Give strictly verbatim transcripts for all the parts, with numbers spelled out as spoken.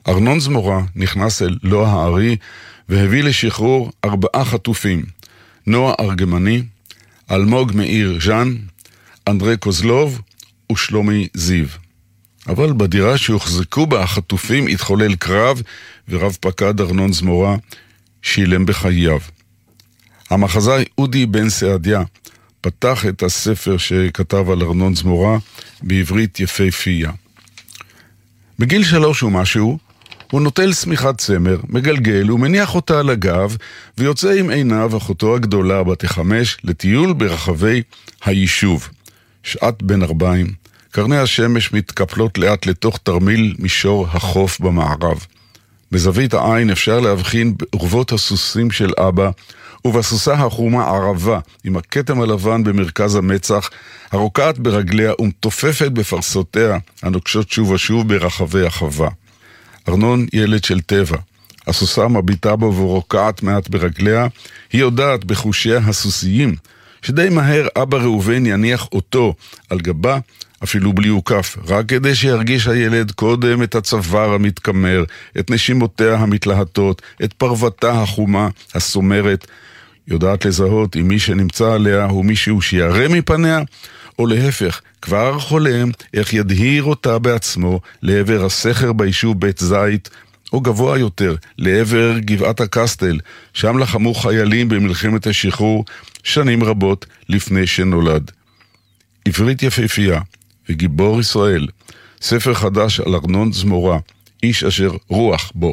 ארנון זמורה נכנס אל לוע הארי והביא לשחרור ארבעה חטופים, נועה ארגמני, אלמוג מאיר ז'אן, אנדרי קוזלוב ושלומי זיו. אבל בדירה שהוחזקו בה החטופים התחולל קרב, ורב פקד ארנון זמורה שילם בחייו. המחזאי אודי בן סעדיה פתח את הספר שכתב על ארנון זמורה בעברית יפהפייה. בגיל שלוש ומשהו, הוא נוטל סמיכת צמר, מגלגל ומניח אותה על הגב, ויוצא עם עיניו אחותו הגדולה בת החמש לטיול ברחבי היישוב. שעת בין ארבעים, קרני השמש מתקפלות לאט לתוך תרמיל מישור החוף במערב. בזווית העין אפשר להבחין בעורבות הסוסים של אבא, ובסוסה החומה ערבה עם הכתם הלבן במרכז המצח, הרוקעת ברגליה ומתופפת בפרסותיה הנוקשות שוב ושוב ברחבי החווה. ארנון ילד של טבע. הסוסה מביטה בו ורוקעת מעט ברגליה. היא יודעת בחושיה הסוסיים שדי מהר אבא ראובן יניח אותו על גבה, אפילו בלי עוקף, רק כדי שירגיש הילד קודם את הצוואר המתקמר, את נשימותיה המתלהטות, את פרוותה החומה הסומרת. יודעת לזהות אם מי שנמצא עליה הוא מישהו שירא מפניה, או להפך, כבר חולם איך ידהיר אותה בעצמו לעבר הסכר ביישוב בית זית, או גבוה יותר, לעבר גבעת הקסטל, שם לחמו חיילים במלחמת השחרור שנים רבות לפני שנולד. עברית יפהפייה וגיבור ישראל, ספר חדש על ארנון זמורה, איש אשר רוח בו.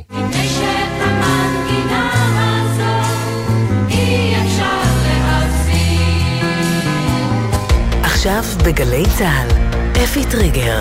עכשיו בגלי צהל, אפי טריגר.